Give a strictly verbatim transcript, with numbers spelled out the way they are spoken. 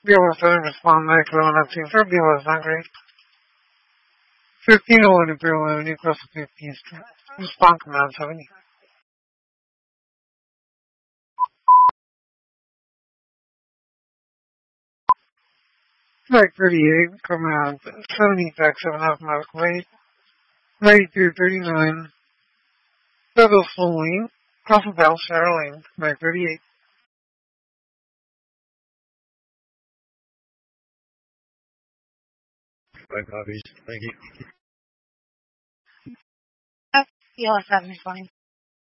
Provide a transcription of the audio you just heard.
Bureau seven, respond nine, Cleveland nineteen, for Bureau is not great. fifteen oh one Imperial Avenue, across the fifteenth Street. Respond command seventy. Flight thirty-eight, command seventy, back seven half medical eight. ninety-two thirty-nine, Douglas Full Lane, Cross of Bell, Sarah Lane, nine thirty-eight. Five copies. Thank you. C L S seven is fine.